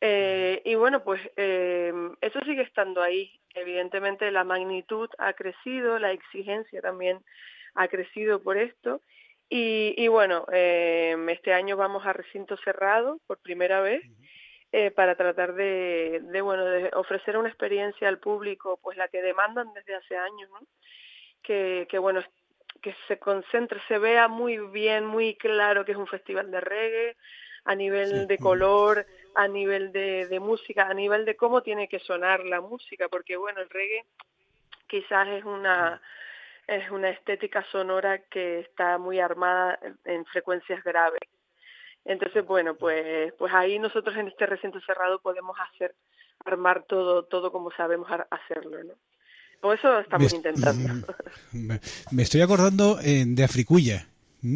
Y bueno, pues eso sigue estando ahí. Evidentemente la magnitud ha crecido, la exigencia también ha crecido por esto. Y bueno, este año vamos a recinto cerrado por primera vez, para tratar de ofrecer una experiencia al público, pues la que demandan desde hace años, ¿no? Que bueno, que se concentre, se vea muy bien, muy claro que es un festival de reggae, a nivel de color, a nivel de música, a nivel de cómo tiene que sonar la música, porque bueno, el reggae quizás es una estética sonora que está muy armada en frecuencias graves. Entonces, bueno, pues ahí nosotros en este recinto cerrado podemos armar todo como sabemos hacerlo, ¿no? Por eso estamos intentando. Me estoy acordando de Africuya.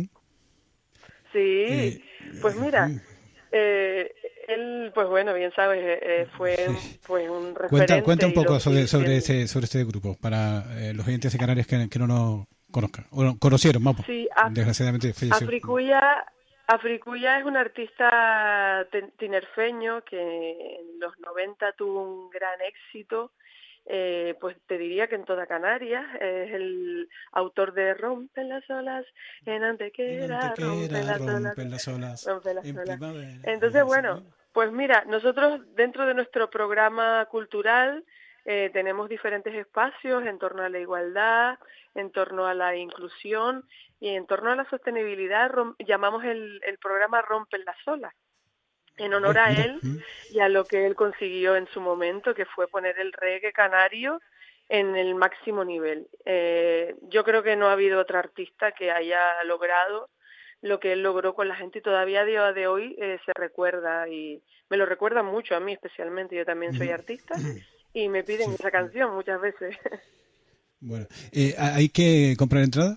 Sí, pues mira, él, pues bueno, bien sabes, fue pues un referente. Cuenta un poco sobre este grupo, para los oyentes de Canarias que no lo conozcan, o no, conocieron, vamos. Sí, desgraciadamente falleció. Africuya es un artista tinerfeño que en los 90 tuvo un gran éxito, pues te diría que en toda Canarias. Es el autor de Rompen las olas en Antequera, rompen las olas. Entonces, bueno, pues mira, nosotros dentro de nuestro programa cultural tenemos diferentes espacios en torno a la igualdad, en torno a la inclusión y en torno a la sostenibilidad. Llamamos el programa Rompen las olas, en honor a él y a lo que él consiguió en su momento, que fue poner el reggae canario en el máximo nivel. Yo creo que no ha habido otro artista que haya logrado lo que él logró con la gente, y todavía a día de hoy se recuerda, y me lo recuerdan mucho a mí especialmente. Yo también soy artista y me piden esa canción muchas veces. Bueno, ¿hay que comprar entrada?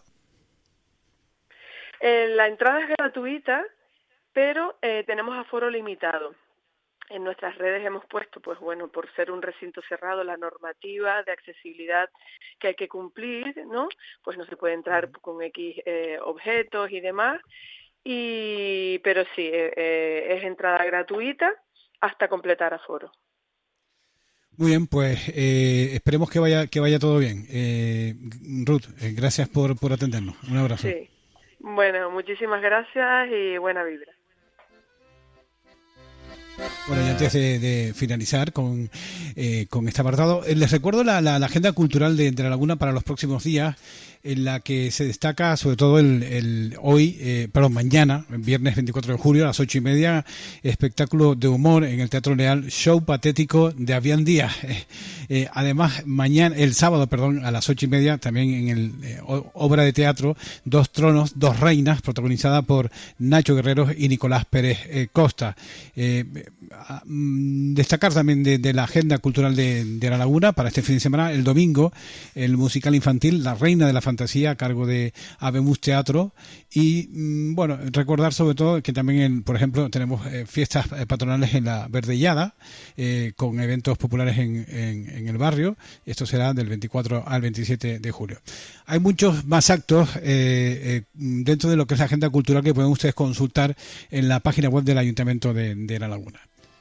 La entrada es gratuita, pero tenemos aforo limitado. En nuestras redes hemos puesto, pues bueno, por ser un recinto cerrado, la normativa de accesibilidad que hay que cumplir, ¿no? Pues no se puede entrar con X objetos y demás. Pero sí, es entrada gratuita hasta completar aforo. Muy bien, pues esperemos que vaya todo bien. Ruth, gracias por atendernos. Un abrazo. Sí. Bueno, muchísimas gracias y buena vibra. Bueno, y antes de finalizar con este apartado, les recuerdo la agenda cultural de La Laguna para los próximos días, en la que se destaca sobre todo mañana, viernes 24 de julio a las 8:30, espectáculo de humor en el Teatro Leal, show patético de Avián Díaz. Además, el sábado, a las 8:30, también en el obra de teatro Dos Tronos, Dos Reinas, protagonizada por Nacho Guerrero y Nicolás Pérez Costa. Destacar también de la agenda cultural de La Laguna para este fin de semana, el domingo, el musical infantil La Reina de la Fantasía, a cargo de Habemus Teatro. Y bueno, recordar sobre todo que también, por ejemplo, tenemos fiestas patronales en la Verdellada, con eventos populares en el barrio. Esto será del 24 al 27 de julio. Hay muchos más actos dentro de lo que es la agenda cultural que pueden ustedes consultar en la página web del Ayuntamiento de La Laguna.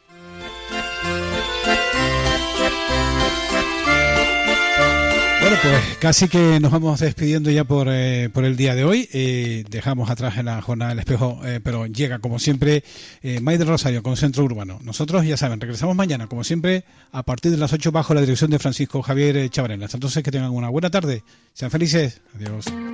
Bueno, pues casi que nos vamos despidiendo ya por el día de hoy. Dejamos atrás en la jornada del espejo, pero llega como siempre Maite Rosario con Centro Urbano. Nosotros, ya saben, regresamos mañana como siempre a partir de las 8 bajo la dirección de Francisco Javier Chavarela. Hasta entonces, que tengan una buena tarde. Sean felices. Adiós.